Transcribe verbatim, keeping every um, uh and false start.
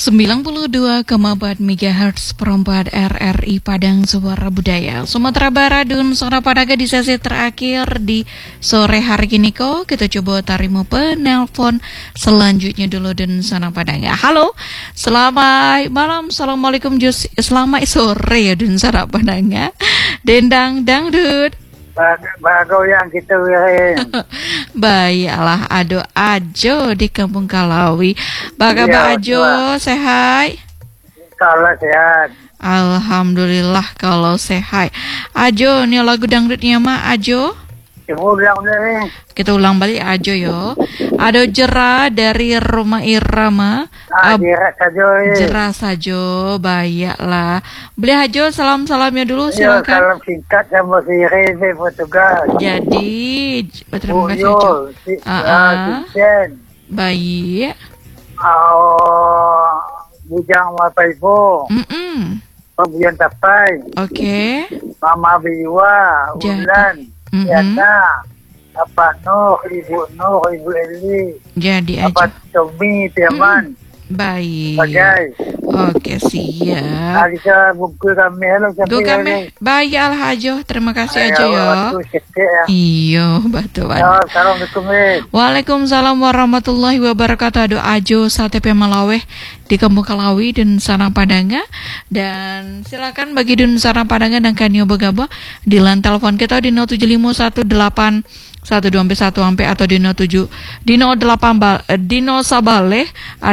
sembilan puluh dua koma empat megahertz perempat R R I Padang Suara Budaya Sumatera Barat dan Suara Padaga di sesi terakhir di sore hari ini kok. Kita coba tarimo penelpon selanjutnya dulu dan Suara Padaga. Halo, selamat malam, assalamualaikum, Jus, selamat sore ya dan Suara Padaga. Dendang dangdut. Bago yang kita wirin. Baiklah, ado ajo di Kampung Kalawi. Bagaimana Ya, ajo, Pak. sehat? Kalau sehat. Alhamdulillah kalau sehat. Ajo, ini lagu dangdutnya mah Ajo. Ibu bilang nih. Kita ulang balik Ajo yo. Ado Jera dari Rumah Irama. Ah, Ab- jerat saja. eh. Jera sajo, baiklah. Beli Ajo, salam-salamnya dulu Ya, silakan. salam singkat sama si Reze Portugal. Jadi, terima kasih Yo, Ajo. si, Ah, ah, ah. si Jen. Baik. Oh, bujang Mapaipo. Mm-mm. Pembuyan Tapai. Oke. Mama Biwa. Ja- Ulan. Mm-mm. Yana. Apa Nuh, Ibu Nuh, Ibu Eli. Jadi Apa Ajo. Tommy, Tiaman. Baik. Bagai. Oke, siap. Alisa buku kami. Halo, Gue sampai kami baik Alhajo. Terima kasih Ajo Ayo, ya. waktu sikit ya. Iyo, batu Ya, batu. Assalamualaikum. eh. Waalaikumsalam warahmatullahi wabarakatuh. Ado Ajo Sate P Malaweh di Kampung Kalawi dan Sarang Padanga. Dan silakan bagi Dun Sarang Padanga dan Kanio Begaba di line telepon kita di nol tujuh lima satu delapan satu dua satu sampai atau di nol tujuh di nol delapan ba- eh, di nol Sabale.